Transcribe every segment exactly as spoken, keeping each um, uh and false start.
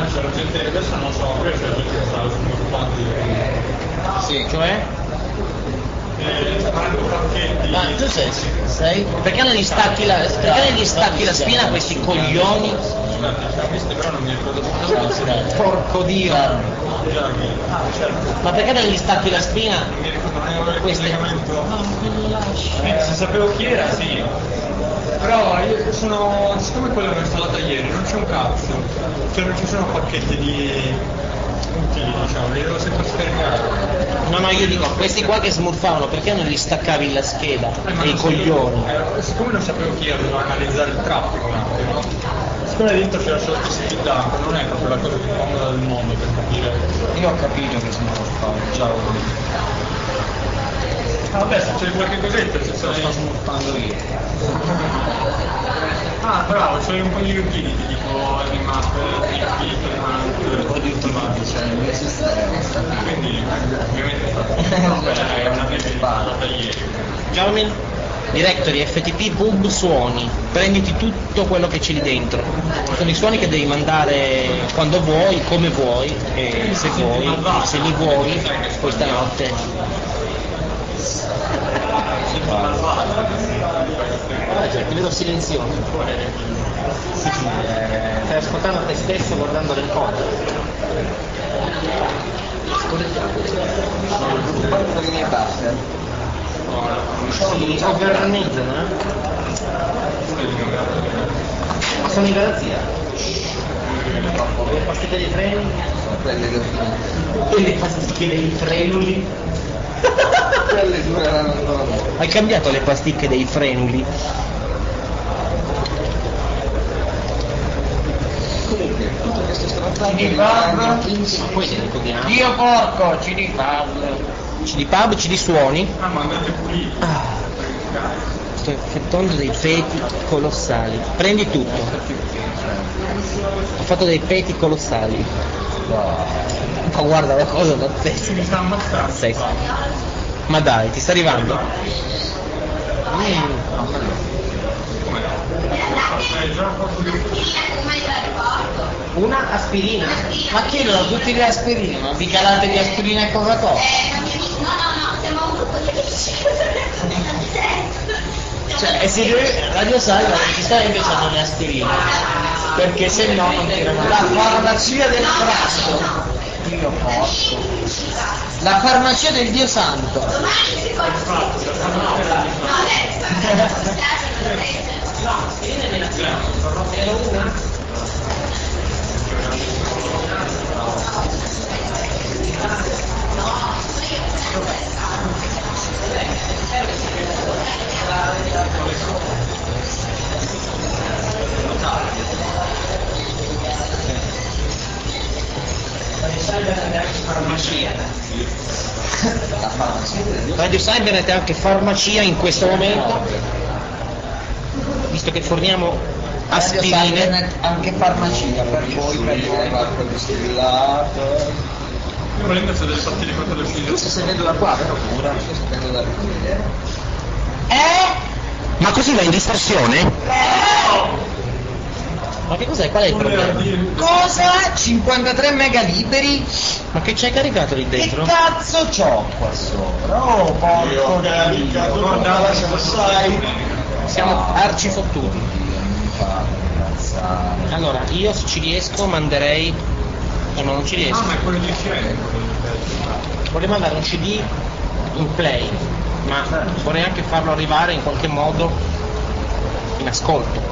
c'era gente, adesso non so, c'è gente che sta sviluppando. Sì, cioè? Ma tu sei, sei? Perché non gli stacchi la, perché non gli stacchi la spina a questi coglioni? Però non mi ricordo. Porco Dio! Ma perché non gli stacchi la spina? Non mi ricordo, non avevo il Queste- collegamento. Eh, se sapevo chi era, sì. Però io sono. Siccome quello l'ho installata ieri, non c'è un cazzo. Cioè non ci sono pacchetti di utili, diciamo, li devo sempre scaricare. No, no, io dico, questi qua che smurfavano, perché non gli staccavi la scheda? Eh, ma E i non coglioni? sapevo- eh, siccome non sapevo chi era, dovevo analizzare il traffico un attimo. Siccome dentro c'era solo possibilità, non è proprio la cosa più comoda del mondo per capire. Io ho capito che sono stato, già ho Ah, vabbè, se c'è qualche cosetta, se lo sei... sto smurfando io. Ah, bravo, c'hai un po' di utili, ti dico Nmap, Un po' di utili, cioè il mio sistema sta lì. quindi ovviamente è una bella ieri. Xiaomi? Directory, F T P, pub, suoni. Prenditi tutto quello che c'è lì dentro. Sono i suoni che devi mandare quando vuoi, come vuoi, e se vuoi, se li vuoi, poi stanotte. Ah, cioè, ti vedo silenzioso. Sì, sì, eh, stai ascoltando te stesso guardando le foto. Guarda che mi basta. Si overnizzano, eh? Ma sono in garanzia? Le pasticche dei freni? Quelle che ho finito. E le pasticche dei frenuli? Quelle dureranno ancora. Hai cambiato le pasticche dei frenuli? Comunque, tutto questo stronzato Ci di riparlo. quindici. Poi se ne ricordiamo. Io porco, ci riparlo. C D pub, C D suoni. Ah, ma andate puliti. Ah, sto effettuando dei peti colossali. Prendi tutto. Ho fatto dei peti colossali. Ma guarda la cosa pazzesca. Mi sta ammazzando. Pazzesca. Ma dai, ti sta arrivando? Mm. Eh, già fatto di Una aspirina. Ma che no, tutti le aspirine, ma vi calate di aspirina e Coca-Cola? No, no, no, siamo un gruppo di amici. Cioè, e si deve, Radio Salva non ci sta invece hanno le aspirine, perché se no non tira mai. La farmacia del frasco. Dio porco. La farmacia del Dio Santo. Domani si fa il fatto. No, Radio Cybernet è anche farmacia in questo momento, visto che forniamo aspirine. Anche farmacia per voi, per voi. Marco distillato. Io volendo se delle sottili quanto le uscite. Tu stai sentendo da qua, vero? Ora sto sentendo da qui. Eh? Ma così va in distorsione? Ma che cos'è? Qual è il problema? Cosa? cinquantatré mega liberi? Ma che c'hai caricato lì Che dentro? cazzo c'ho qua sopra? Oh, porco caricato, Dio, non guarda, lascia sai. Siamo arci fottuti. Allora, io se ci riesco manderei... Oh no, non ci riesco. Ah, ma è quello di scena. Vorrei mandare un C D in play, ma vorrei anche farlo arrivare in qualche modo in ascolto.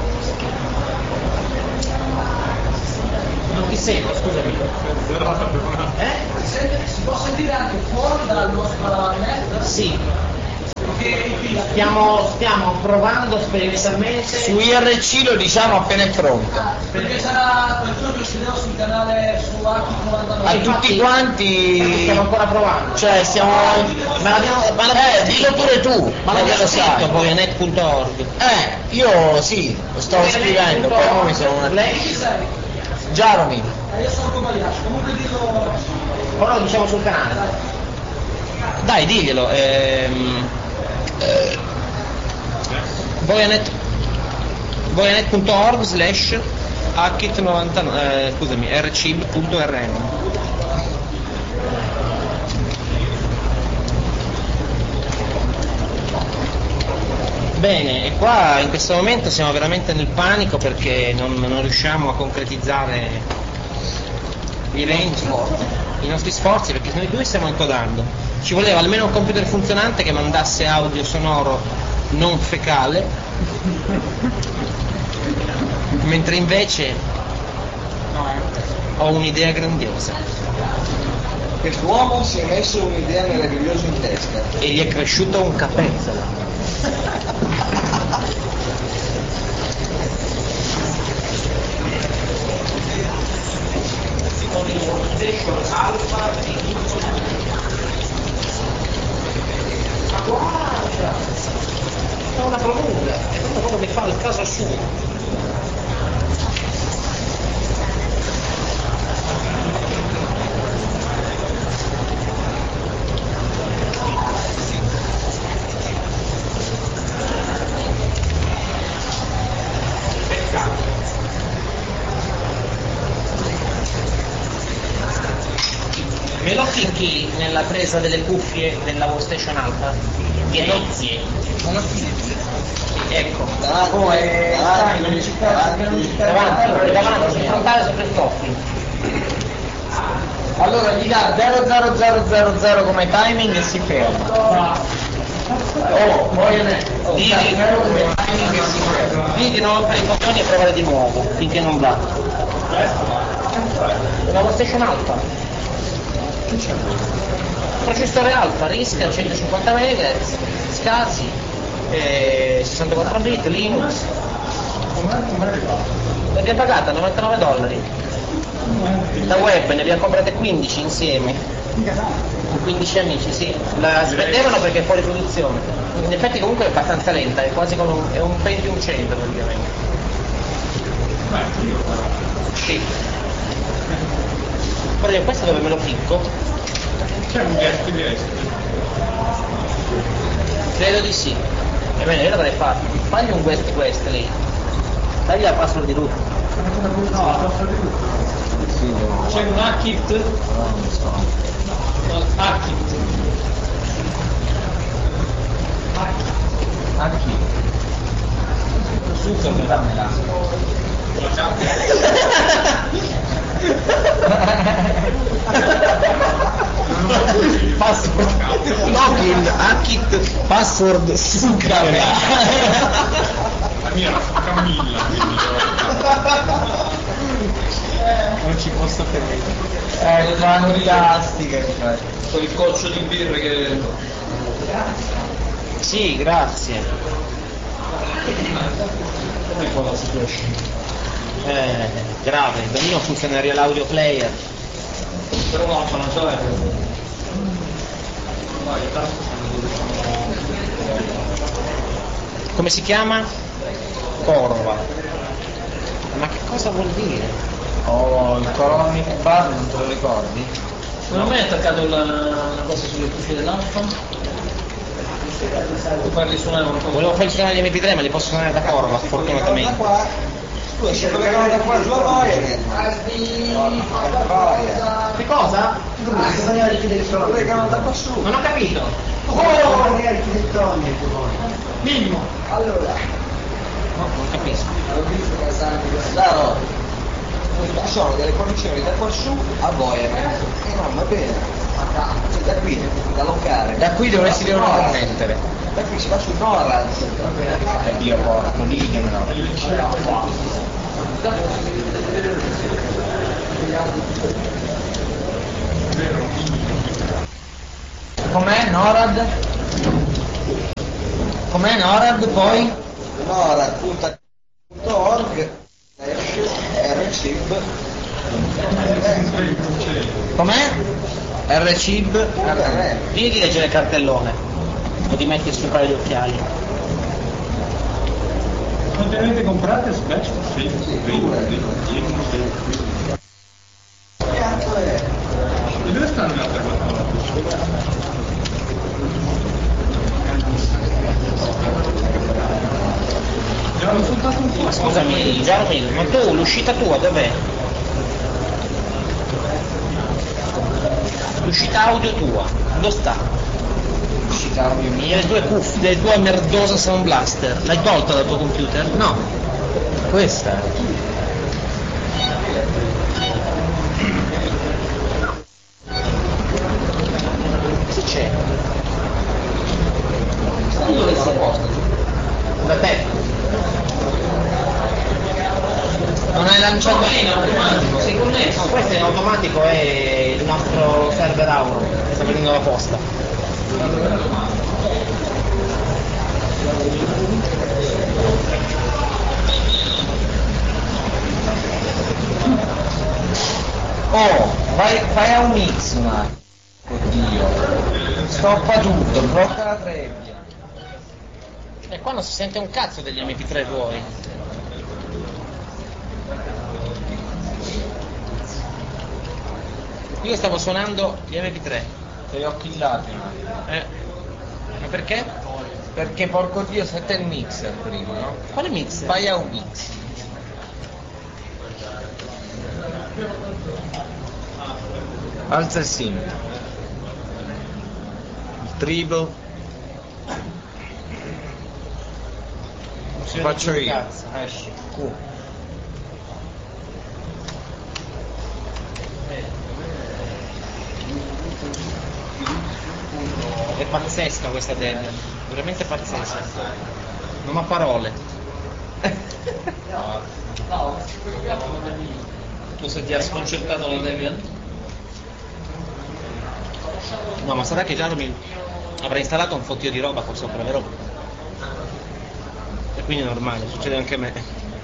Non ti sento, scusami. Eh? Si può sentire anche fuori dal nostro net? Sì. Stiamo, stiamo provando sperimentalmente. Su I R C lo diciamo appena è pronto. Perché sarà quel giorno che si vedeva sul canale su H novantanove. A Infatti- tutti quanti. Stiamo ancora provando. Cioè stiamo. Ma l'abbiamo, ma l'abbiamo Eh, dillo pure tu, ma perché l'abbiamo lo sai. scritto poi a net punto org. Eh, io sì, lo stavo scrivendo, poi ora mi sono una. Chi sei? Jaromir. Eh, io sono Kobayashi, comunque dillo. Ora lo diciamo sul canale. Dai, diglielo. Ehm, eh, voyanet voyanet punto org slash Hackit novantanove, eh, scusami, rcib.rn. Bene, e qua in questo momento siamo veramente nel panico perché non, non riusciamo a concretizzare gli eventi, i nostri sforzi, perché noi due stiamo incodando. Ci voleva almeno un computer funzionante che mandasse audio sonoro non fecale, mentre invece ho un'idea grandiosa. Quest'uomo si è messo un'idea meravigliosa in testa. E gli è cresciuto un capezzolo. È una prolunga, è proprio quello che fa il caso suo. Me lo clicchi nella presa delle cuffie della workstation alta? Grazie. Ecco. Poi davanti, davanti, sul frontale sopra il coffee. Allora gli dà zero zero zero zero zero come timing e si ferma. Oh, poi digli come timing e si ferma. Digli non rompere i coglioni e provare di nuovo finché non va. La workstation alta. Processore alfa, RISC centocinquanta megahertz, SCSI, eh, sessantaquattro bit, Linux. L'abbiamo pagata novantanove dollari. Da web ne abbiamo comprate quindici insieme. quindici amici, sì. La svendevano perché è fuori produzione. In effetti comunque è abbastanza lenta, è quasi come un, è un Pentium cento praticamente. Sì. Guarda, questo dove me lo clicco? C'è un guest guest. Credo di sì. E bene, io l'avrei fatto. Fagli un guest guest lì. Dagli la password di root. No, la password di root. C'è un Hackit. Non so. Hackit. Hackit. Super, dammela. Password login Hackit password sucamera. La mia era Camilla, quindi non ci posso credere. È fantastica. Con il coccio di birra che... Sì, grazie. Come qua la situation? Eh, grave, da me non funzioneria l'audio player. Però no, non so. Come si chiama? Corva. Ma che cosa vuol dire? Oh, il Coronic Bar non te lo ricordi? Secondo me è attaccato una, una cosa sulle cuffie dell'alfa. Tu parli su una Volevo fare suonare gli M P tre ma li posso suonare da Corva, fortunatamente. Scusa, si collegano da qua giù a Voyager. Che cosa? Si collegano da qua su. Non ho capito. Oh, gli architettoni. Minimo. Allora, No, non capisco. Claro, ci sono delle connessioni da qua su a Voyager. E non va bene. Cioè da qui, da locare. Da qui dovresti si va devono su NORAD. connettere. Da qui si va su NORAD. E Dio porco, digliamelo. Com'è NORAD? Com'è NORAD poi? NORAD punto org rcib. Com'è? Rcib. R. Vieni di leggere il cartellone o ti metti sopra gli occhiali. Quante avete comprate? Aspetta, sì, e dove stanno le altre quattordici? Già l'ho soltanto un po'. Scusami, Jaromil, ma tu, l'uscita tua dov'è? L'uscita audio tua, dove sta? Uscita audio mia. Le tue cuffie, le tue merdosa Sound Blaster, l'hai tolta dal tuo computer? No. Questa. Cosa c'è? Dove sei posto? Da te. Non hai lanciato in automatico, sei connesso. No, questo in automatico è il nostro server Auro, che sta venendo la posta. Oh, vai, fai a un mix un attimo. Oddio. Stoppa tutto, blocca la trebbia. E qua non si sente un cazzo degli M P tre tuoi. Io stavo suonando gli M P tre. Sei occhillati un attimo. Eh. Ma perché? Perché porco dio sette il mixer prima, no? Quale mix? Vai a un mix. Alza il sim. Il treble. Non si Lo vede faccio più un io. cazzo. Esci. Q. È pazzesca questa demo, veramente pazzesca. Non ha parole. Tu se ti ha sconcertato la Debian? No, ma sarà che già mi avrà installato un fottio di roba qua sopra, vero? E quindi è normale, succede anche a me.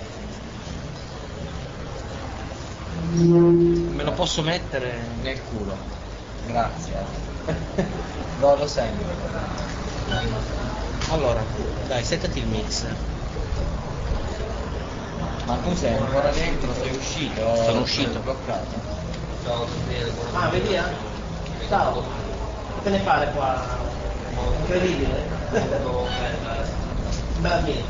Me lo posso mettere Nel culo. Grazie. Godo sempre. allora, dai, settati il mix. Ma tu sei ancora dentro, sei uscito? Sono uscito. Sei bloccato. Ah, vedi? eh? Ciao. Che te ne pare qua? Incredibile. Beh,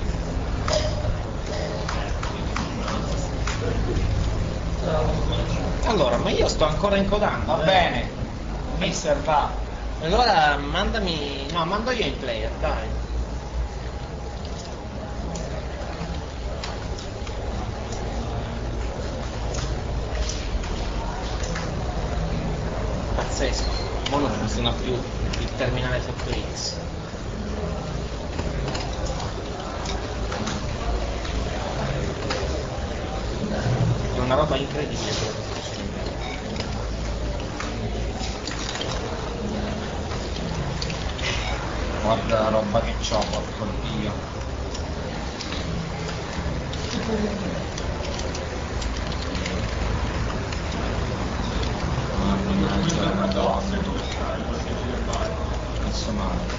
allora, ma io sto ancora incodando. Va eh. bene. Mixer va. Allora mandami. No, mando io in player, dai. Pazzesco. Ma non funziona più il terminale Factor X. È una roba incredibile. Guarda la roba che c'ho, porco dio. Mannaggia la madonna. Messo male.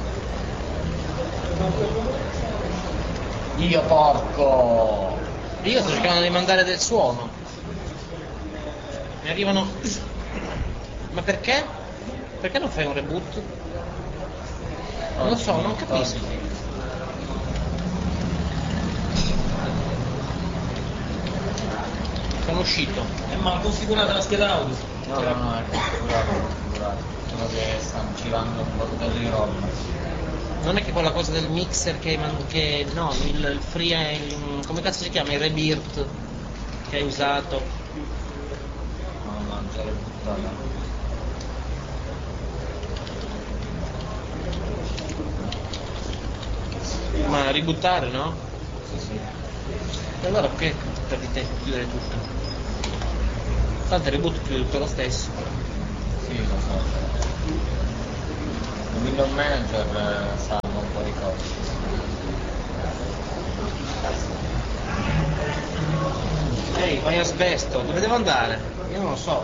Dio porco! Io sto cercando di mandare del suono. Mi arrivano. Ma perché? Perché non fai un reboot? Non lo so, non capisco. Sono uscito. Eh, ma ha configurato la scheda audio. No, no, no, è configurato, è configurato. Solo che stanno girando un bordello di roba. Non è che quella cosa del mixer che, man- che no, il, il free, il, come cazzo si chiama? Il rebirth che hai usato. No, no, già l'ho buttata. Ma ributtare, no? Sì, sì. E allora perché perdi tempo a chiudere tutto? Tanto il reboot chiude tutto lo stesso. Sì, lo so. Il Windows Manager eh, salva un po' di cose. Ehi, vai a sbesto, dove devo andare? Io non lo so.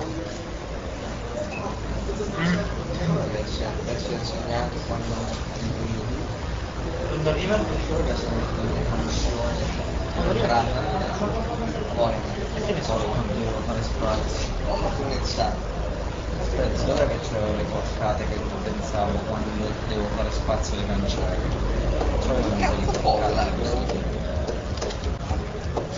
Adesso, adesso è insegnato quando Quando arriva? solo che sono le connessioni. Entrata. Poi. E che ne so? Quando devo fare spazio. Oh, ma tu iniziare. Aspetta, dov'è che c'erano le porcate che pensavo quando devo fare spazio alle cancelli? Cioè, non so di porcate.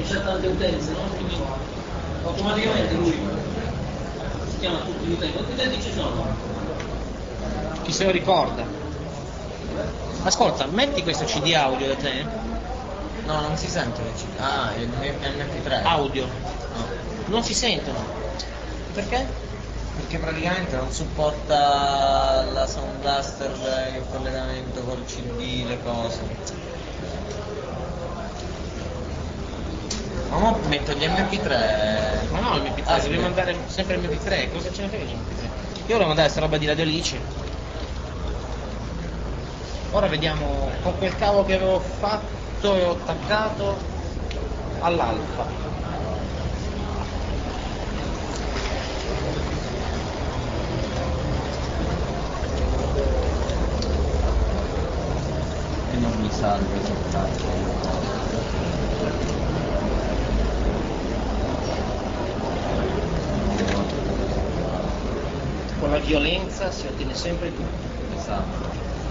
c'è tante utenze, no? Quindi automaticamente lui si chiama tutti gli utenti. Quanti utenti ci sono? Chi se lo ricorda? Ascolta, metti questo C D audio da te. No, non si sente le C D. Ah, è M P tre. Audio. No. Non si sentono. Perché? Perché praticamente non supporta la Sound Blaster, il collegamento col C D, le cose. Ma mo metto gli M P tre. Ma no, il M P tre, Ah, devi sì. mandare sempre il M P tre, cosa ce ne frega il M P tre? Io volevo mandare sta roba di Radio Alice. Ora vediamo con quel cavo che avevo fatto e ho attaccato all'alfa. E non mi salva il risultato. Con la violenza si ottiene sempre di più. Esatto.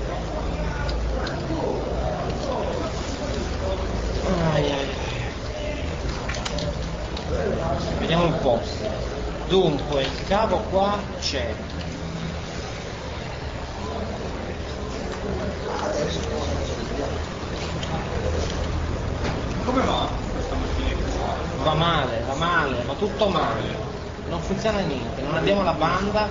Ai, ai. Vediamo un po'. Dunque, il cavo qua c'è. Come va questa macchinetta? Va male, va male, va tutto male. Non funziona niente, non abbiamo la banda.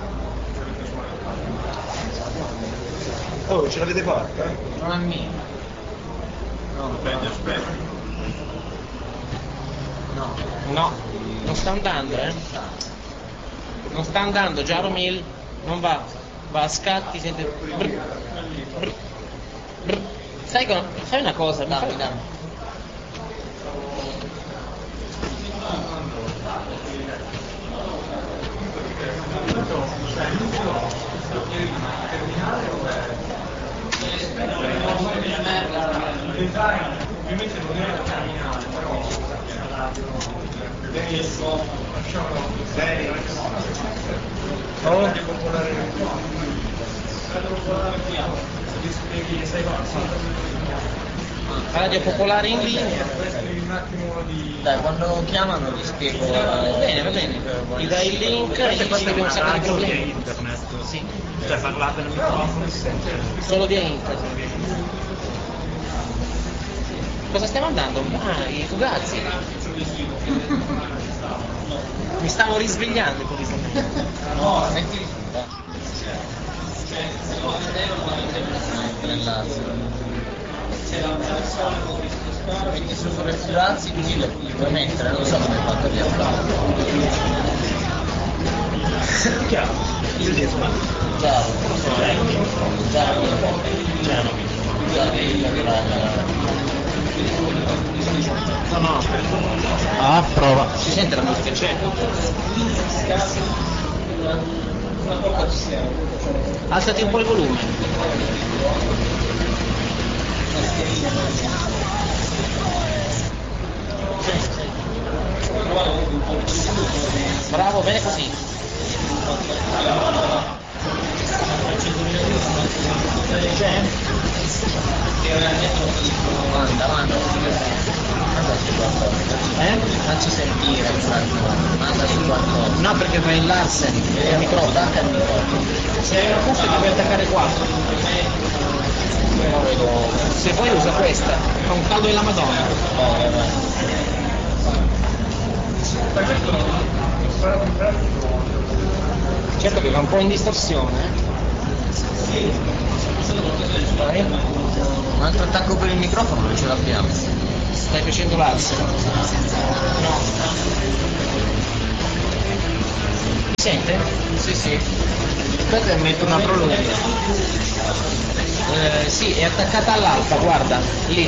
Oh, ce l'avete fatta? Non è mia. No, Aspetta, aspetta. no. No, non sta andando, eh. Non sta andando, Jaromil, non va. Va a scatti, sente. Brr, brr, brr. Sai, co- fai una cosa, mi Dammi, fai- dammi. Il design ovviamente non è terminale, però adesso facciamo sei oh. popolare gli spieghi sei Radio Popolare in linea. un attimo di Dai, quando chiamano gli spiego. Va bene, va bene. Gli dai il link e gli dici che abbiamo un sacco di problemi. internet, Sì, cioè parlate nel microfono e si sente. solo via internet. Cosa stiamo andando? Ah, i fugazzi. Mi stavo risvegliando improvvisamente. No, metti. Metti su sulle frazzi così le li puoi mettere, non so come quanto li ho fatto. Chiaro. Io ti ascolto. Già, già, già, No, no, ah, prova. Si sente la musica? C'è. Alzati un po' il volume. Bravo, bene così. C'è? manda, manda. Manda su qualcosa. Eh? Facci sentire un attimo. Manda su qualcosa. No, perché va in Larsen, il microfono. Attacca il microfono. Se hai una cuffia ti puoi attaccare qua. Se vuoi usa questa, fa un caldo della Madonna. Vai, vai. Certo che va un po' in distorsione. eh. Vai. Un altro attacco per il microfono non ce l'abbiamo. Stai facendo Larsen? No. Mi sente? Sì, sì. Aspetta, metto una prolunga. Eh, sì, è attaccata all'alfa, guarda, lì.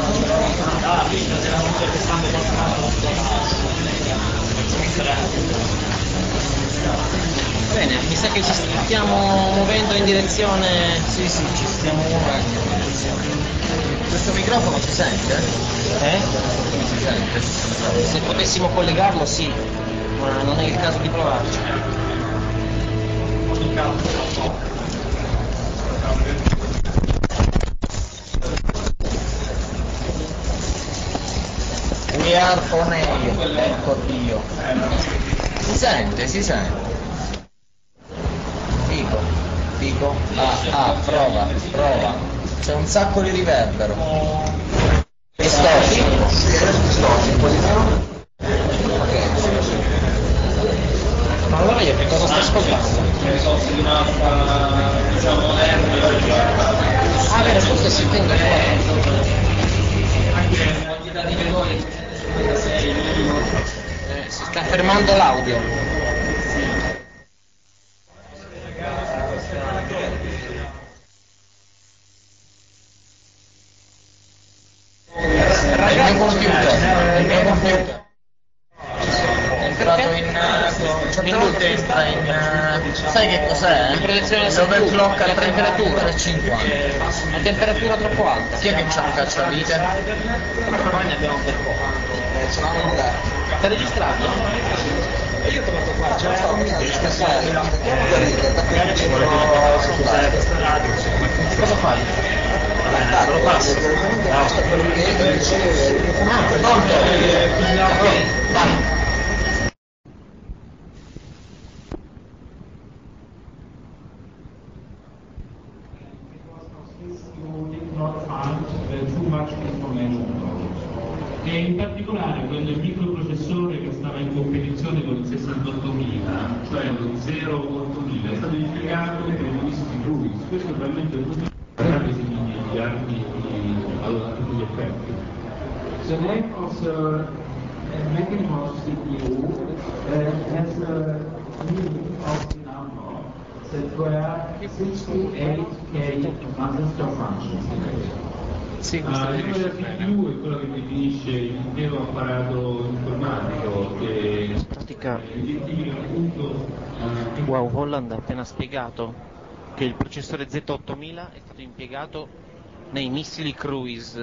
Bene, mi sa che ci stiamo muovendo in direzione. Sì, sì, ci stiamo muovendo. Questo microfono si sente? Eh? Si sente? Se potessimo collegarlo sì, ma non è il caso di provarci. We are on air, ecco Dio. Si sente, si sente. Fico, fico, ah, ah, prova, prova. C'è un sacco di riverbero. Distorsi. Distorsi, in posizione. Ok. Ma allora io che cosa sto ascoltando? Ah, vero, forse si intende eh, si sta fermando l'audio. Il mio computer, il mio computer. È entrato in... Certe volte entra in... Sai che cos'è? In protezione L'overclock a la temperatura. trecentocinquanta. La temperatura troppo alta. Chi è che c'ha un cacciavite? Ma ne abbiamo per poco. Eh, ce l'hanno lunga. Sta registrando? E io ho trovato qua, c'è una storia di scassare, mettiamo da ridere, da qui vicino sondare. Cosa fai? Guardate, lo passo. Direttamente basta quello che dice... Ah, pronto? Ok, vai. Not find uh, too much information about it. E in particolare quel microprocessore che stava in competizione con il sessantottomila, cioè lo zero ottomila, è stato impiegato per i dischi Cruise. Questo è probabilmente uno dei miliardi di allora, tutti gli effetti. The name of the Macintosh C P U uh, has a meaning of the number that were sixty-eight K master functions. Sì, Uh, il numero C P U è quello che definisce l'intero apparato informatico che in pratica identifica appunto uh, Wow Holland ha appena spiegato che il processore Z ottomila è stato impiegato nei missili Cruise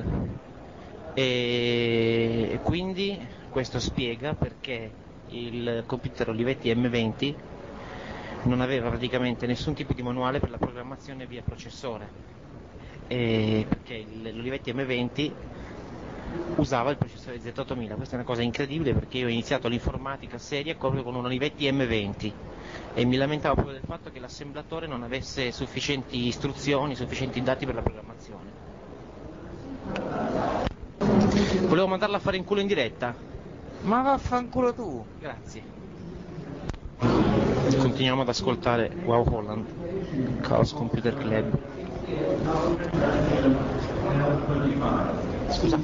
e quindi questo spiega perché il computer Olivetti M venti non aveva praticamente nessun tipo di manuale per la programmazione via processore, e perché l'Olivetti M venti usava il processore Z ottomila. Questa è una cosa incredibile perché io ho iniziato l'informatica seria proprio con un Olivetti M venti e mi lamentavo proprio del fatto che l'assemblatore non avesse sufficienti istruzioni, sufficienti dati per la programmazione. Volevo mandarla a fare in culo in diretta. Ma vaffanculo tu! Grazie. Continuiamo ad ascoltare Wow Holland, Chaos Computer Club. Scusa.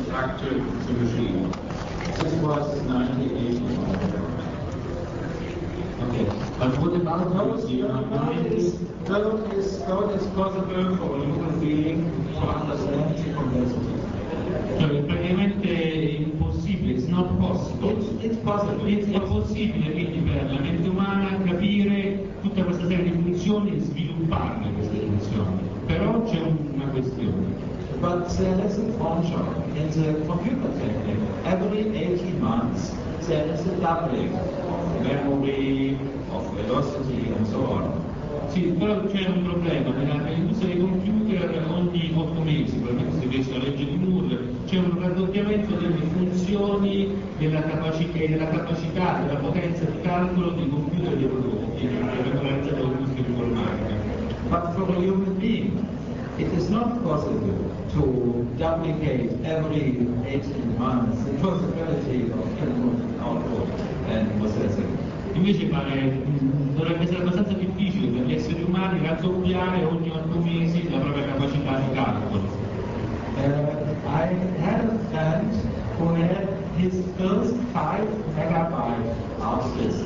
Okay. But what about those? Those is, those is, those is possible for a human being to understand the complexity. Cioè, praticamente è impossibile, it's not possible. It's, it's possible. It's, è possibile quindi per la mente umana capire tutta questa serie di funzioni e svilupparle queste funzioni. Però c'è una questione. But there is a function in the computer technique. Every eighteen months there is a doubling of memory, of velocity and so on. Sì, però c'è un problema, nell'industria dei computer ogni otto mesi, probabilmente si vede la legge di Moore, c'è un raddoppiamento delle funzioni, della capacità, della capacità, della potenza di calcolo dei computer dei prodotti, della potenza dell'industria informatica. But for a human being, it is not possible to duplicate every eighteen months the possibility of input, output and processing. Invece pare, dovrebbe essere abbastanza difficile per gli esseri umani raddoppiare ogni otto mesi la propria capacità di calcolo. Uh, I had a friend who had his first five megabyte hard disk.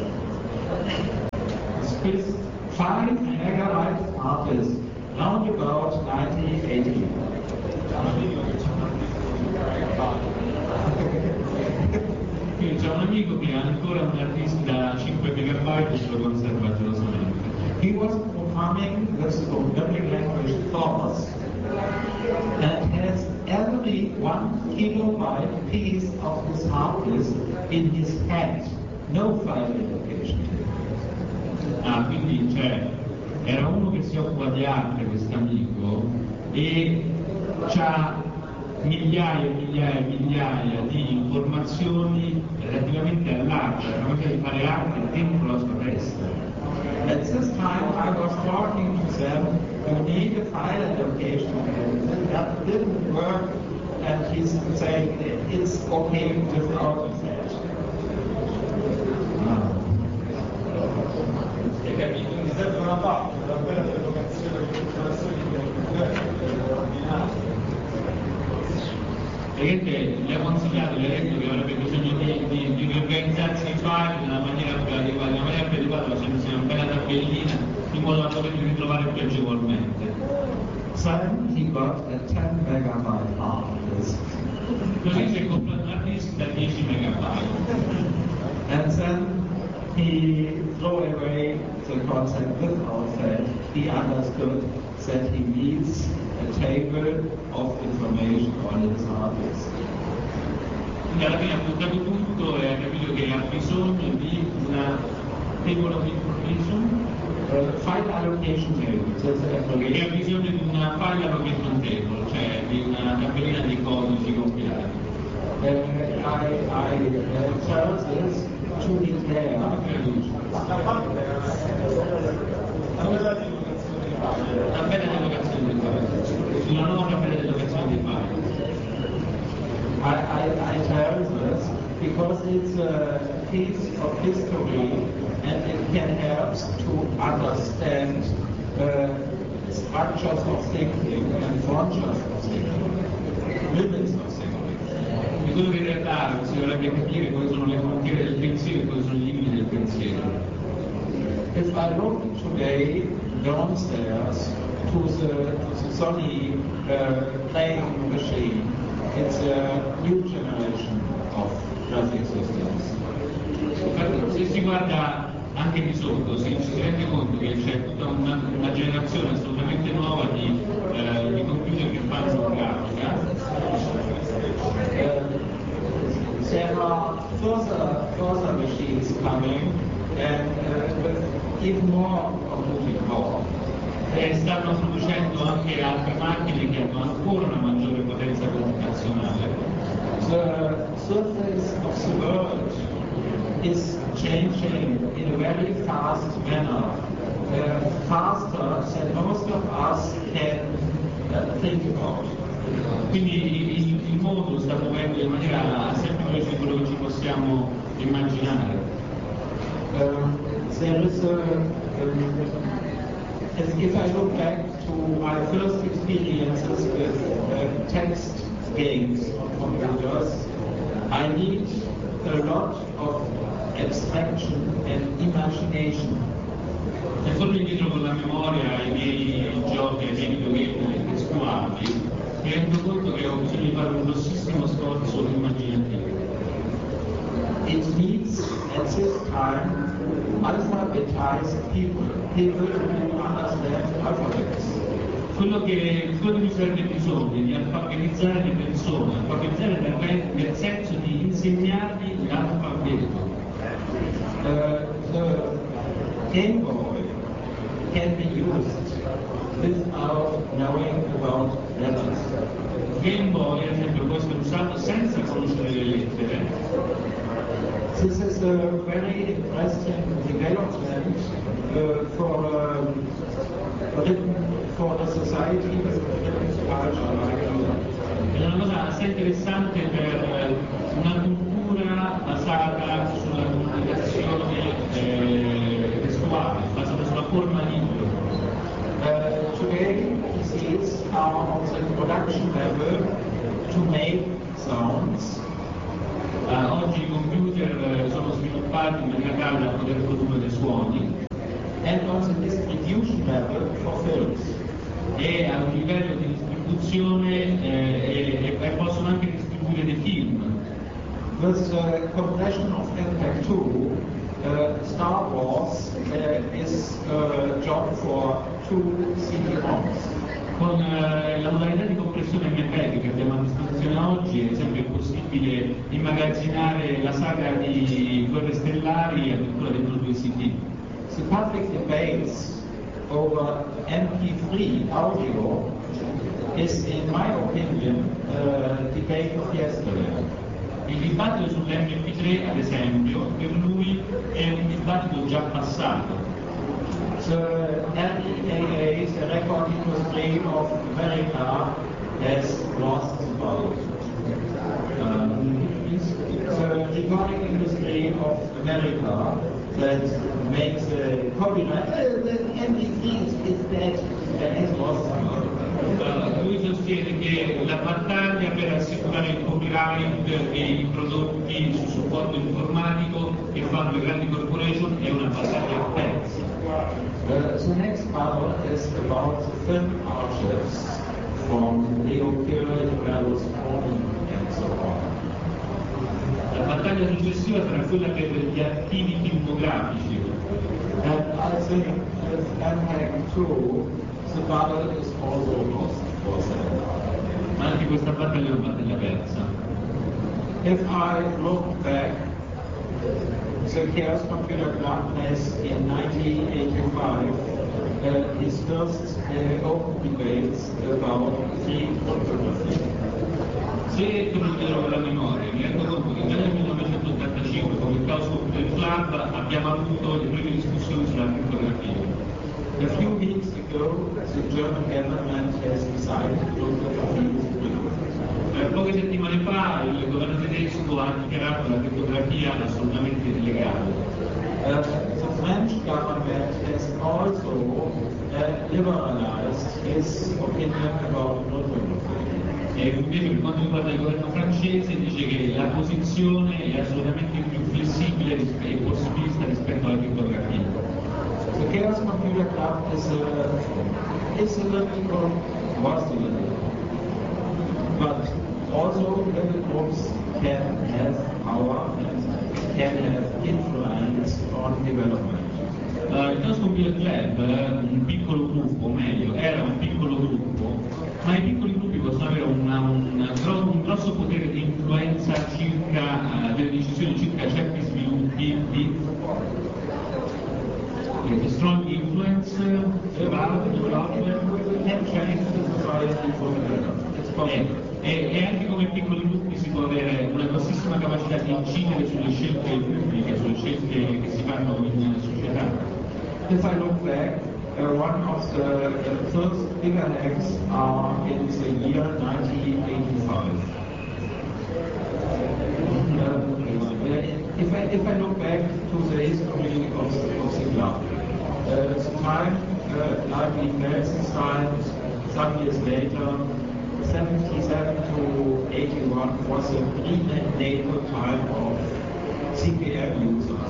His first five megabyte hard disk, round about nineteen eighty. Quindi c'è un amico che ha ancora un hard disk da cinque megabyte e ce lo conserva gelosamente. He was programming with the programming language Thomas and has every one kilobyte piece of his hard disk in his head, no file allocation. Ah, quindi cioè, era uno che si occupa di arte, questo amico, e c'ha migliaia e migliaia e migliaia di informazioni relativamente all'arte, la capacità di fare arte dentro la sua testa. At this time I was talking to them, you need a file allocation, and that didn't work, and he's saying it's okay without that. Hai capito? Mi serve una parte, la bella dell'evocazione delle informazioni che ordinate. Praticamente le ha consigliato, le ha detto che avrebbe bisogno di, di, di riorganizzarsi i file in una maniera più adeguata, in una maniera più adeguata facendosi una bella tabellina in modo da poterli ritrovare più agevolmente. Then he got a ten megabyte hard disk. Così si è comprato una disk da dieci megabyte. And then he threw away the concept without that. He understood that he needs a table of information on his hard disk. Quindi alla fine ha buttato tutto e ha capito che ha bisogno di una table of information, uh, file allocation table, che ha bisogno di una file allocation table, cioè di una tabellina di codici compilati. Uh, I, I uh, tell this to declare La bella dell'evocazione di file, sulla nuova bella dell'evocazione di file. I, I, I tell this because it's a piece of history and it can help to understand uh, structures of thinking and functions of thinking, limits of thinking. Di quello che in realtà si dovrebbe capire quali sono le frontiere del pensiero e quali sono i limiti del pensiero. If I look today downstairs to the, to the Sony uh, playing machine, it's a new generation of graphic systems. Se si guarda anche di sotto si, si rende conto che c'è tutta una, una generazione assolutamente nuova di, eh, di computer che fanno grafica. Uh, there are further, further machines coming and uh, with even more computing power. E stanno producendo anche altre macchine che hanno ancora una maggiore potenza computazionale. The surface of the world is changing in a very fast manner, uh, faster than most of us can uh, think about. Quindi il, il mondo sta muovendo in maniera sempre più veloce di quello che ci possiamo immaginare. Um, there is a, um, as if I look back to my first experiences with uh, text games on computers, I need a lot of abstraction and imagination. Se torno indietro con la memoria ai miei giochi, ai miei videogame testuali, mi rendo conto che ho bisogno di fare un grossissimo sforzo immaginativo. It needs at this time alphabetized people, people who understand alphabets. Quello che, quello che serve bisogno di alfabetizzare le persone, alfabetizzare nel, nel senso di insegnargli l'alfabeto. Uh, the Game Boy can be used without knowing about letters. Game Boy, ad esempio, può essere usato senza conoscere le lettere. This is a very interesting development uh, for um, written for a society with a written culture like ours. È una cosa assai interessante per una cultura basata sulla comunicazione eh, testuale, basata sulla forma libero. Uh, today, P Cs are on the production level to make sounds. Uh, oggi i computer sono sviluppati in maniera tale da poter produrre suoni and on the distribution level for films. E a un livello di distribuzione eh, e, e possono anche distribuire dei film. With the compression of M P E G two, uh, Star Wars uh, is a job for two C D-ROMs. Con eh, la modalità di compressione M P E G che abbiamo a disposizione oggi, ad esempio, è possibile immagazzinare la saga di Guerre Stellari addirittura dentro due C D. The public debates over M P three audio is, in my opinion, uh, debate of yesterday. Il dibattito sull'emme pi tre, ad esempio, per lui è un dibattito già passato. The N E A A, the record industry of America, has lost the vote. Um, the recording industry of America that makes the copyright, uh, the M P three is dead, that has lost the vote. Uh, lui sostiene che la battaglia per assicurare il copyright dei prodotti su supporto informatico che fanno le grandi corporation è una battaglia persa. Uh, the next part is about the film archives from Leo Kill, Berlusconi, and so on. La battaglia successiva sarà quella per gli archivi filmografici. And I think with M HAC two, the battle is also lost for them. Ma anche questa battaglia è una battaglia persa. If I look back, the Chaos Computer Club has in nineteen eighty-five uh, his first uh, open debates about free cryptography. Se torniamo con la memoria, mi rendo conto che già nel millenovecentottantacinque con il Chaos Computer Club abbiamo avuto le prime discussioni sulla criptografia. A few weeks ago, the German government has decided cryptography is free. Eh, poche settimane fa il governo tedesco ha dichiarato la criptografia assolutamente illegale. Uh, the French government has also uh, liberalized its opinion about cryptography. E invece per quanto riguarda il governo francese dice che la posizione è assolutamente più flessibile e possibilista rispetto alla criptografia. The Chaos Computer Club is a, is a little, was a little, but also little groups can have power and can have influence on development. Uh, il Chaos Computer Club è un piccolo gruppo, o meglio, era un piccolo gruppo, ma i piccoli gruppi possono avere una, una, un grosso potere di influenza circa uh, delle decisioni circa certi sviluppi di uh, strong influence about development Can change the society for the better. It's possible. e, e anche come piccoli gruppi si può avere una grossissima capacità di incidere sulle scelte pubbliche, sulle scelte che si fanno in società. If I look back, uh, one of the, the first bigger hacks are in the year nineteen eighty-five. Uh, if, I, if I look back to the history of, of the club, uh, the time, uh, like in Belsenstein, some years later, seventy-seven to eighty-one was a prenatal time of C P M users.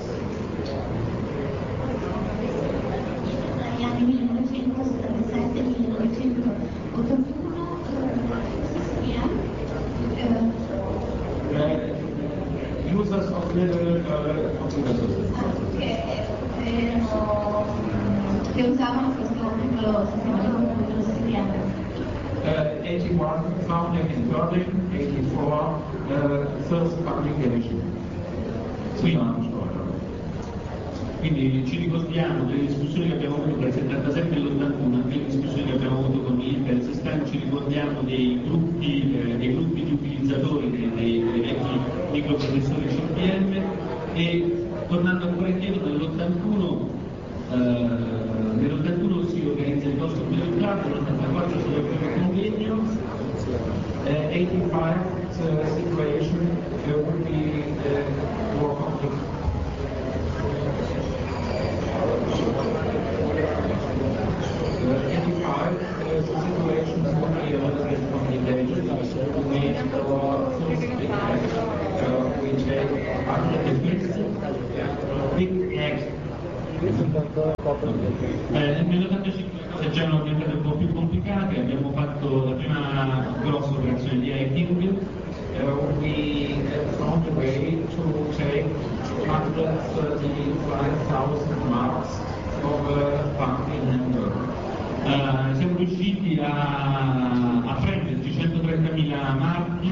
Negli anni millenovecentosettantasette millenovecentottantuno Uh, users of little uh, computer systems. che erano che usavano questo piccolo sistema di computer siciliano. Uh, eighty-one founding in Berlin, eighty-four uh, first publication. Quindi, quindi ci ricordiamo delle discussioni che abbiamo avuto tra il settantasette e l'ottantuno, anche le discussioni che abbiamo avuto con il Belsenstein, ci ricordiamo dei gruppi, eh, dei gruppi di utilizzatori dei, dei, dei vecchi microprocessori C P M e tornando ancora indietro nell'ottantuno eh, nell'ottantuno si organizza il nostro Computer Club, nell'ottantaquattro si apre il convegno, uh, eighty-five the situation uh, would be uh, more complicated. Uh, eighty-five uh, the situation would be a little bit complicated. We make our first big hack. Uh, we take a big, big hack. Eh, nell'ottantacinque le cose già erano diventate un po' più complicate, abbiamo fatto la prima grossa operazione di hacking. Uh, we uh, found a way to take one hundred thirty-five thousand marks of a bank in Hamburg. Uh, siamo riusciti a, a prenderci centotrentamila marchi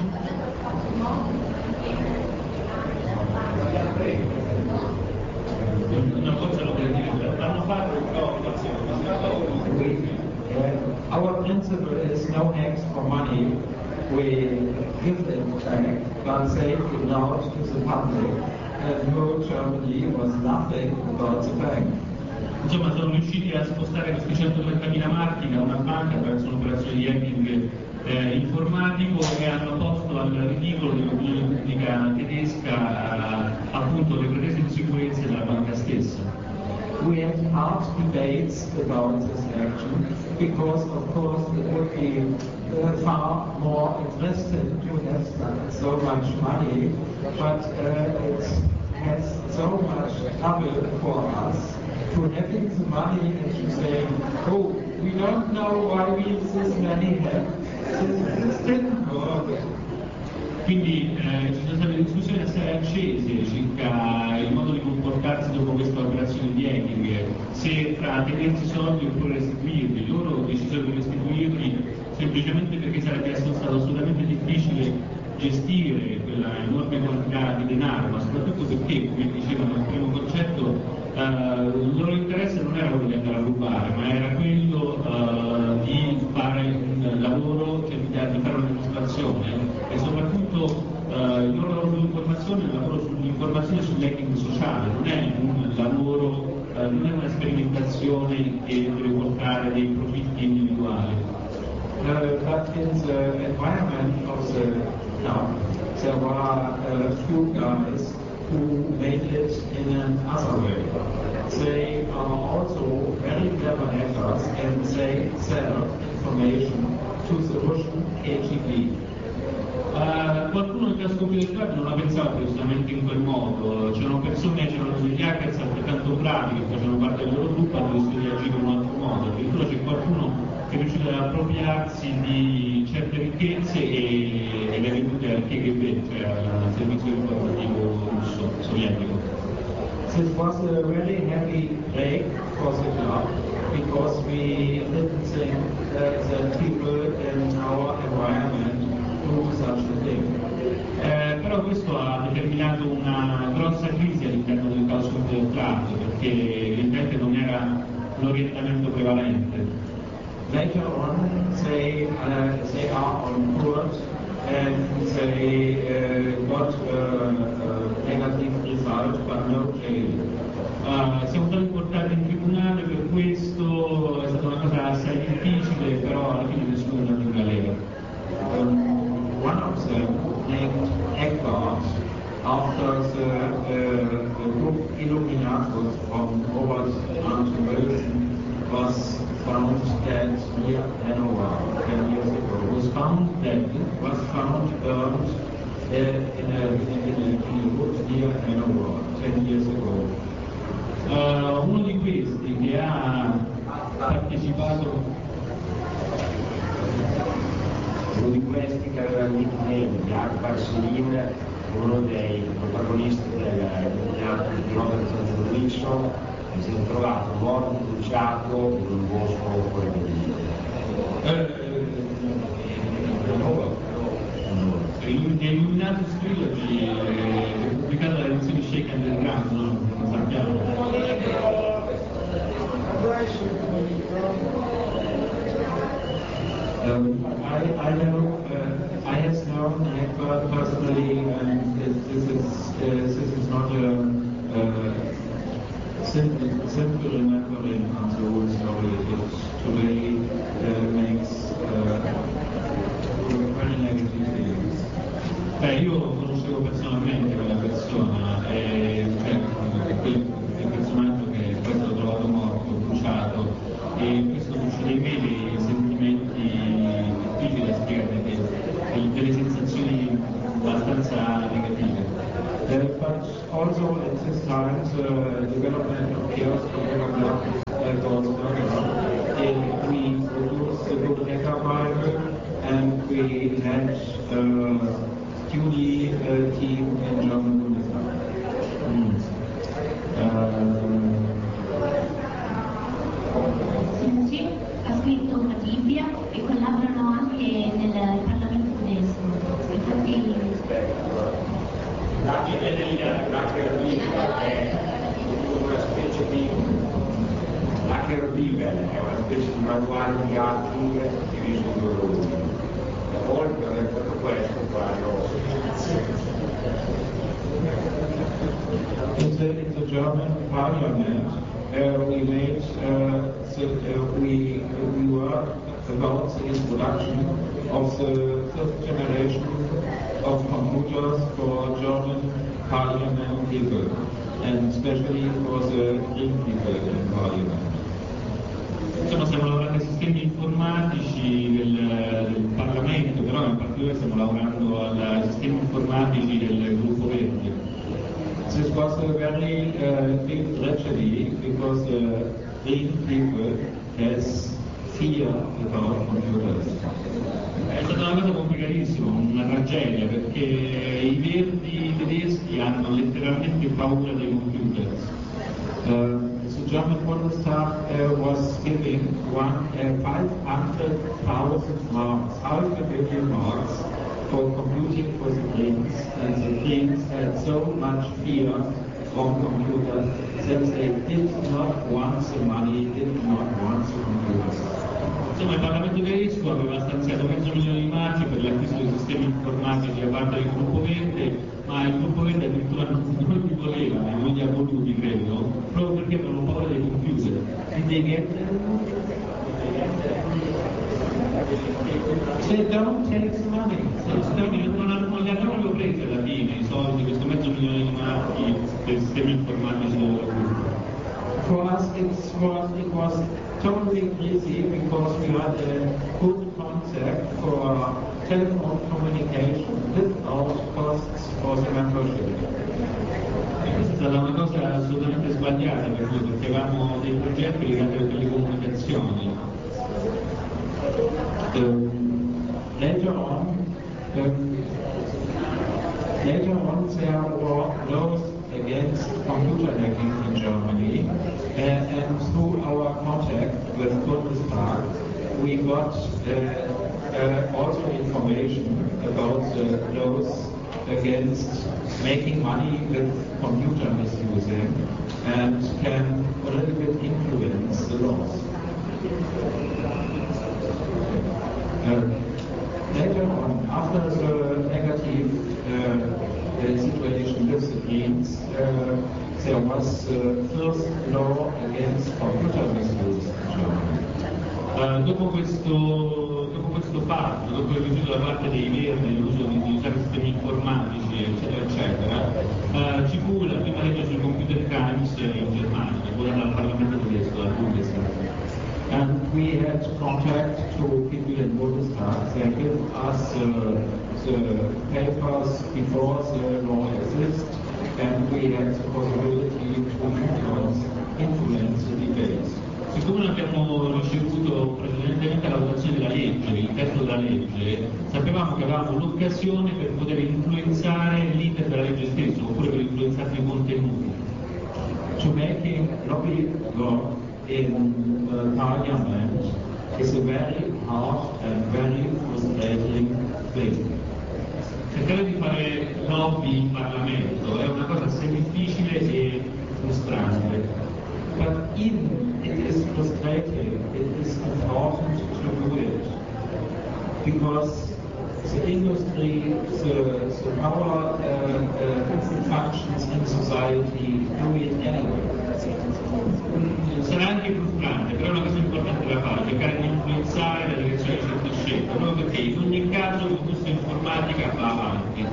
una cosa lo per dire, l'hanno fatto però We, uh, our principle is no hacks for money, we give them back, but say it loud to the public that no, Germany was nothing about the bank. Insomma, sono riusciti a spostare questi centotrentamila marchi da una banca verso un'operazione di hacking eh, informatico e hanno posto al ridicolo dell'opinione pubblica tedesca eh, appunto le pretese di sicurezza della banca stessa. We had hard debates about this action because, of course, it would be uh, far more interesting to have so much money, but uh, it has so much trouble for us to having the money and to say, oh, we don't know why we this money have. This didn't work. Quindi eh, ci sono state discussioni assai accese circa il modo di comportarsi dopo questa operazione di hacking, se fra tenersi soldi oppure restituirli. Loro decisero di restituirli semplicemente perché sarebbe stato assolutamente difficile gestire quella enorme quantità di denaro, ma soprattutto perché, come dicevano nel primo concetto, eh, il loro interesse non era quello di andare a rubare, ma era quello eh, di fare un lavoro, cioè di, di fare una dimostrazione e soprattutto eh, il loro lavoro sull'informazione è un lavoro sull'informazione sull'hacking sociale, non è un lavoro, eh, non è una sperimentazione che deve portare dei profitti individuali. Uh, but in the environment of the club, there were a uh, few guys who made it in another way. They are also very clever hackers and they sell information to the Russian K G B. Uh, qualcuno che ha scoperto il club non la pensava precisamente in quel modo, c'erano persone, c'erano degli hackers altrettanto bravi che facevano parte del loro gruppo, hanno deciso di agire in un altro modo, addirittura c'è qualcuno che è riuscito ad appropriarsi di certe ricchezze e, e le ha vendute al K G B, cioè al servizio informativo russo, sovietico. This was a really heavy break for the club because we didn't think that the people in our environment do such a thing. Eh, però questo ha determinato una grossa crisi all'interno del caos del club perché evidentemente non era l'orientamento prevalente. Later on, they, uh, they are on court and they uh, got a, a negative result but no jail. Uh, siamo stati portati in tribunale per questo, è stata una cosa assai difficile, però alla fine nessuno è andato in galera. Um, one of them, named Eckbart, after the, uh, the group Illuminatus from Robert Anton was found dead near Hanover ten years ago. Was found dead, was found burned uh, in, a, in, a, in a wood near Hanover ten years ago. Uh, uno di questi che ha partecipato, uno di questi che aveva il nickname di Akbar Selim, uno dei protagonisti del nominato di Robert Anton Wilson, è stato trovato morto bruciato in un bosco fuori del Illuminatus Trilogy è pubblicata dalle edizioni Shake Underground, non lo sappiamo. Um, I, I know, uh, I have known Eckbart personally, and this, this is uh, this is not a uh, simple simple remembering of the whole story. It today uh, makes uh, very negative feelings. Beh, io conoscevo personalmente quella persona, e, cioè, quel, quel personaggio che poi è stato trovato morto, bruciato, e questo suscita in me dei sentimenti difficili da spiegare, delle, delle sensazioni abbastanza negative. Uh, but also at this time the development of chaos development uh, goes further. Uh, we produced the book Hacker Bible and we had uh, study uh, team in German Bundestag. Mm. Uh, Sì, ha scritto una Bibbia e collaborano anche nel Parlamento tedesco. Infatti La Bibbia dell'Hacker Bible è una specie di Hacker Bible, è una specie di manuale di hacking diviso in due volumi. oltre a tutto questo quando In the, in the German parliament, uh, we made, uh, so, uh, we, we were about the introduction of the first generation of computers for German parliament people, and especially for the Green people in parliament. Insomma, stiamo lavorando ai sistemi informatici del, del Parlamento, però in particolare stiamo lavorando ai sistemi informatici del gruppo Verde. This was a very uh, big tragedy because the Green people has fear about computers. È stata una cosa complicatissima, una tragedia, perché i verdi tedeschi hanno letteralmente paura dei computer. Uh, the German Bundestag uh, was giving one, uh, five hundred thousand marks, half a billion marks, for computing for the Greens, and the Greens had so much fear of computers that they did not want the money, did not want the computers. Insomma, il Parlamento tedesco aveva stanziato mezzo milione di marchi per l'acquisto di sistemi informatici da parte del gruppo Verde, ma il gruppo Verde addirittura non, non li voleva, non li ha voluti, credo, proprio perché avevano paura dei computer. Did they get them? They don't take the money. Non, non, non li hanno proprio presi alla fine i soldi, questo mezzo milione di marchi per sistemi informatici del gruppo. For us, it's, for us, it was totally easy because we had a good concept for telephone communication without costs for the membership. Questa è stata una cosa assolutamente sbagliata per noi, perché avevamo dei progetti legati alle telecomunicazioni. Um, later on, um, later on there were laws against computer hacking in Germany, uh, and through our contact with Bundestag, we got uh, uh, also information about the laws against making money with computer misusing, and can a little bit influence the laws. Uh, later on, after the negative uh, uh, situation with the Greens, uh, there was the first law against computer misuse in Germany. Uh, dopo, questo, dopo questo fatto, dopo il rifiuto da parte dei Verdi l'uso di, di usare sistemi informatici, eccetera, eccetera, uh, ci fu la prima legge sui computer crimes in Germania, votata dal Parlamento tedesco, dal Bundestag. And we had contact to people in Bundestag. They give us uh, the papers before the law exists, and we had the possibility to influence, influence the debates. Siccome non abbiamo ricevuto precedentemente la votazione della legge, il testo della legge, sapevamo che avevamo l'occasione per poter influenzare l'iter della legge stessa, oppure per influenzarne i contenuti. To making lobby work in uh, Parliament is a very hard and very frustrating thing. Cercare di fare lobby in Parlamento è una cosa assai difficile e frustrante. But even it is frustrating, it is important to do it. Because the industry, the, the power uh, uh, functions in society do it anyway. Sarà anche frustrante, però è una cosa importante da fare, cercare di influenzare la direzione di certe scelte, proprio perché in ogni caso l'industria informatica va avanti.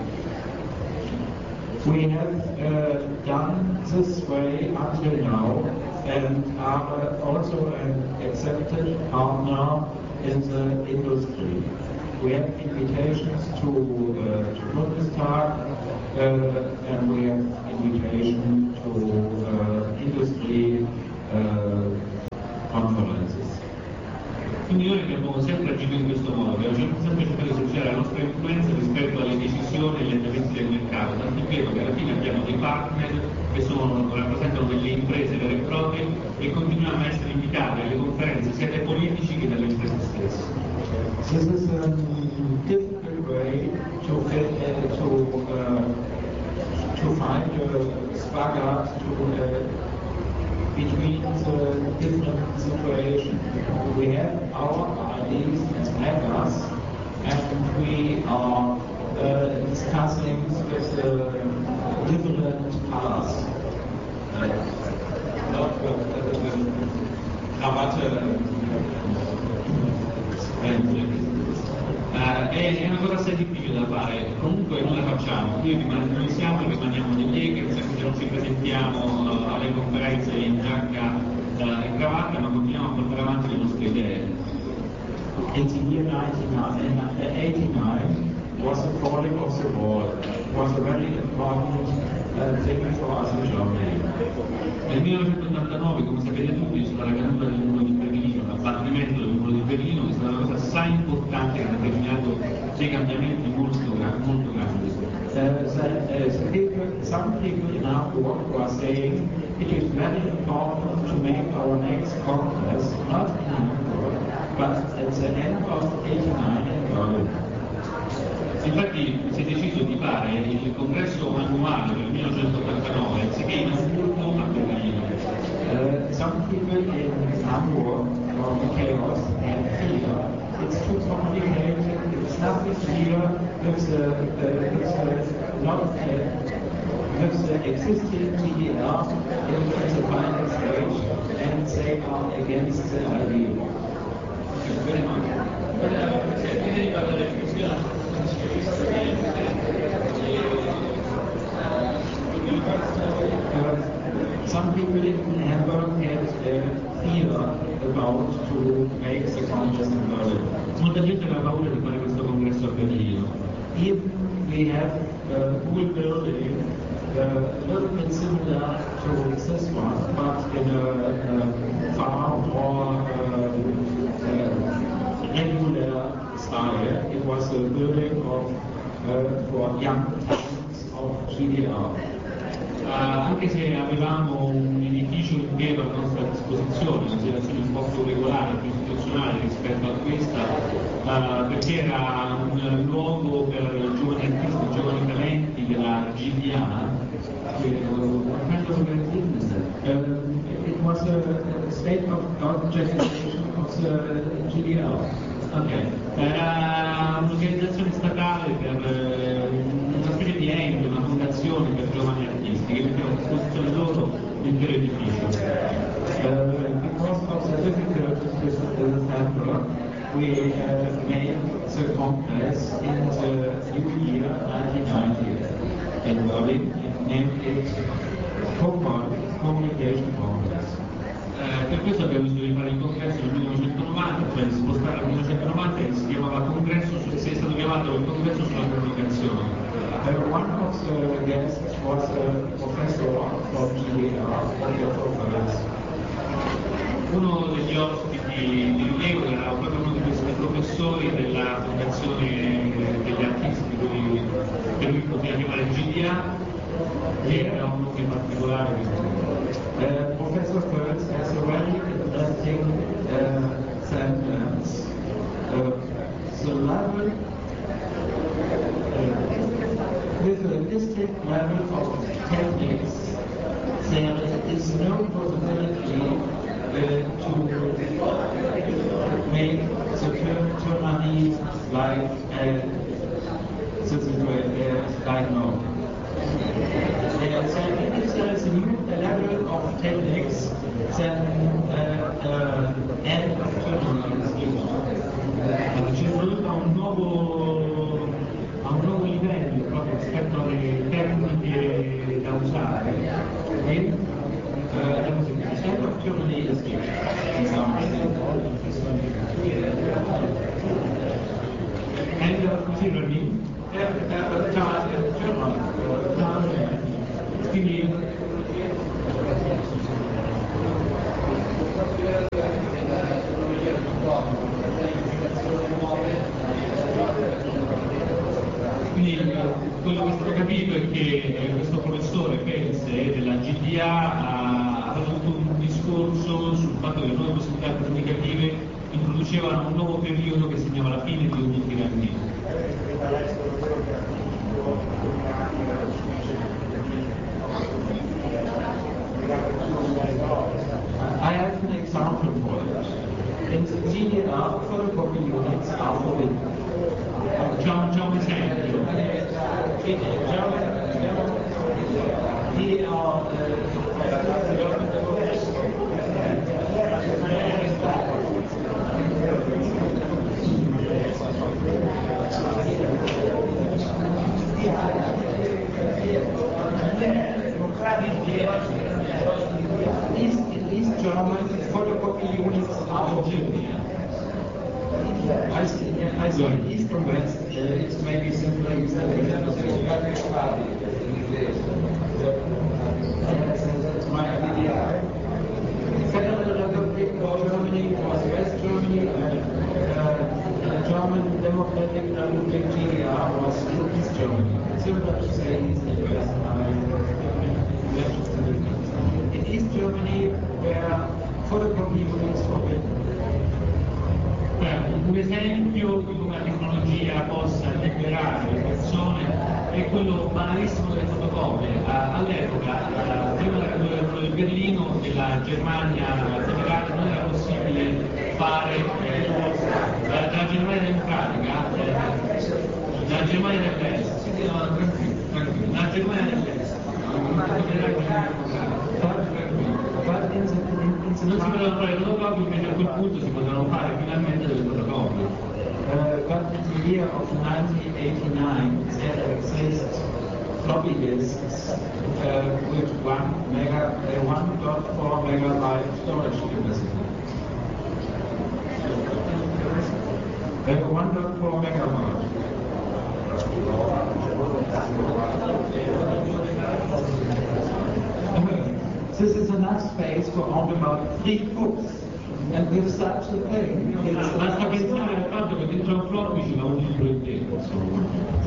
We have uh, done this way until now and are also an accepted partner in the industry. We have invitations to, uh, to Bundestag uh, and we have invitation to uh, industry uh, conferences. Quindi noi abbiamo sempre agito in questo modo, abbiamo sempre cercato di esercitare la nostra influenza rispetto alle decisioni e agli andamenti del mercato, tanto è vero che alla fine abbiamo dei partner che sono, rappresentano delle imprese vere e proprie e continuiamo a essere invitati alle conferenze sia dai politici che dalle imprese stesse. This is a difficult way to get uh, to uh, to find a spagat to uh, between the different situations. We have our ideas as hackers, and we we are uh, discussing with the different colors. Uh, è, è una cosa assai difficile da fare, comunque noi la facciamo, noi, rimaniamo, noi siamo e rimaniamo degli Eagles, anche se non ci presentiamo uh, alle conferenze in giacca uh, e cravatta, ma continuiamo a portare avanti le nostre idee. In the year nineteen eighty-nine was the falling of the wall. It was a very important uh, thing for us in Germany. Nel millenovecentottantanove, come sapete tutti, c'è stata la caduta del muro di Berlino, l'abbattimento del muro di Berlino, è stata una cosa assai importante che ha determinato dei cambiamenti molto, molto grandi. Uh, that, uh, so people, some people now who are saying it is very important to make our next congress not in Hamburg, but at the end of eighty-nine in Berlin. Infatti si è deciso di fare il congresso annuale del millenovecentottantanove anziché in Hamburgo a Berlino. Uh, some people in Hamburg or chaos and fear. It's too complicated, it's nothing clear, there's a, uh, there's a lot of uh, there's the existing T D R in the final stage and they are against the idea. Very much. Uh, some people in Hamburg had uh, fear about to make the congress in Berlin. Molta gente aveva paura di fare questo congresso a Berlino. If we have a cool building, uh, a little bit similar to this one, but in a, a far more uh, uh, regular style. It was a building of uh, for young talents of G D R. Uh, anche se avevamo un edificio intero a nostra disposizione, una situazione un po' più regolare, più istituzionale rispetto a questa, uh, perché era un luogo per giovani artisti, giovani talenti della G D A. Uh, it was a, a state of organization of the G D R. Okay. Era un'organizzazione statale per eh, una specie di ente, una fondazione per giovani artisti che metteva a disposizione loro l'intero edificio. Uh, because of the difficulties with the center, we uh, made the congress in the new year nineteen ninety in Berlin and named it Communication Congress. Eh, per questo abbiamo deciso di fare il congresso nel millenovecentonovanta, cioè di spostare al millenovecentonovanta e si chiamava congresso, su, si è stato chiamato il congresso sulla comunicazione. Uh, one of the guests was a professor of G D R. Uno degli ospiti di rilievo era proprio uno di questi professori della fondazione degli artisti, che lui poteva chiamare G D A, che era un nome particolare. Uh, Professor Kurtz has a very interesting uh, sentence. Uh, the level, uh, with a distinct level of techniques, there is no possibility uh, to make the Germany like uh, the situation like now. Uh, so if there is a new level of techniques, then uh, uh, end of Germany is given. Ci è voluto a un nuovo, a un nuovo livello proprio rispetto alle tecniche da usare. E uh, the end of Germany is given. And uh, così per me, quindi quindi quello che è stato capito è che questo professore Pense della G D A ha fatto un discorso sul fatto che le nuove possibilità comunicative introducevano un nuovo periodo che segnava la fine di ogni tirannia. I have an example for it. In the G D R, photocopy units are forbidden. C'è un East German photocopy units out of Germany. I see, I saw East from West, uh, it's maybe simpler instead of that's my idea. Federal Republic of Germany was West Germany, and uh, German Democratic Republic G D R was East Germany. Simpler to say East and West. In East Germany, where photocopy units forbidden. Un esempio di come la tecnologia possa liberare le persone è quello banalissimo delle fotocopie. All'epoca, prima della caduta del muro di Berlino, nella Germania federale non era possibile fare, eh, dalla Germania democratica, eh, dalla Germania dell'Est, dalla Germania dell'Est, non si potevano fare le fotocopie, invece a quel punto si potevano fare finalmente delle fotocopie. Uh, but in the year of nineteen eighty-nine, there exist floppy disks uh, with one mega, uh, one point four megabyte storage capacity. Uh, one point four megabyte. This is enough space for only about three books. And with such a thing, it's basta pensare al fatto che dentro un floppy ci va un libro intero, insomma.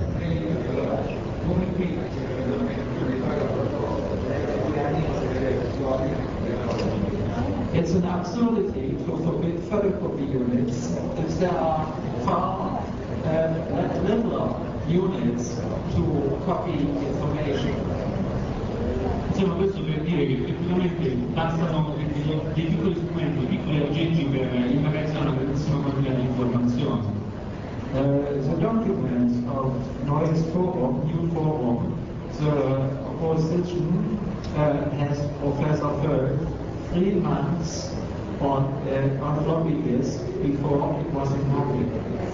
It's an absurdity to forbid photocopy units if there are far uh, littler units to copy information. Insomma, questo per dire che effettivamente bastano dei, dei piccoli strumenti, piccoli aggeggi per immagazzare una grandissima quantità di informazioni. Uh, the document of Neues Forum, New Forum, the opposition uh, has Professor Völk three months on, uh, on floppy disk before it was in public.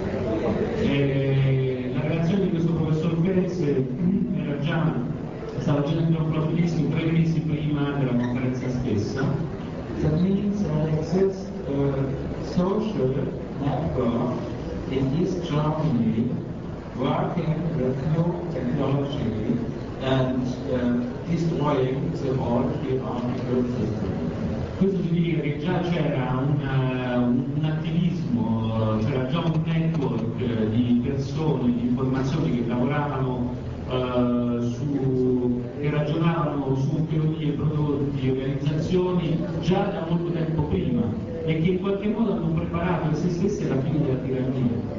E la relazione di questo professor Völk era già stava facendo un floppy disk tre mesi prima della conferenza stessa. That means there exists a social network in East Germany working with new technology and uh, destroying the old hierarchical system. Questo significa che già c'era un, uh, un attivismo, c'era già un network di persone, di informazioni che lavoravano uh, su, che ragionavano su teorie, prodotti, organizzazioni già da molto tempo prima e che in qualche modo hanno preparato se stessi alla fine della tirannia.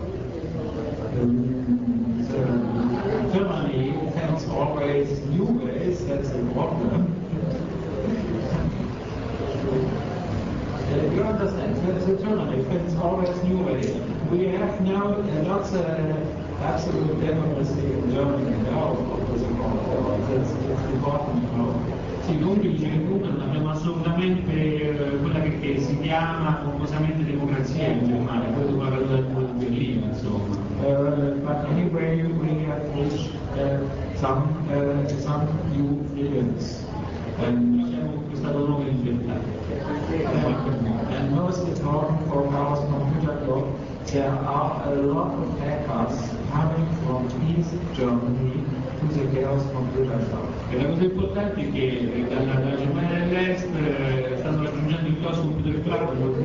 Um, so Germany has always new ways, that's the problem. Uh, you understand, that's the Germany, it's always new ways. We have now uh, lots of uh, absolute democracy in Germany now, that's, that's important now. Sì, comunque dice che comunque non abbiamo assolutamente eh, quella che, che si chiama pomposamente democrazia in Germania, poi dopo la caduta del muro di Berlino, insomma. Uh, but anyway, we have reached uh, some, uh, some new freedoms. And diciamo che è stato un nuovo libertà. And most important for Chaos Computer Club, there are a lot of hackers coming from East Germany to the Chaos Computer Club. E la cosa importante è che dalla, dalla Germania dell'Est eh, stanno raggiungendo il Chaos Computer Club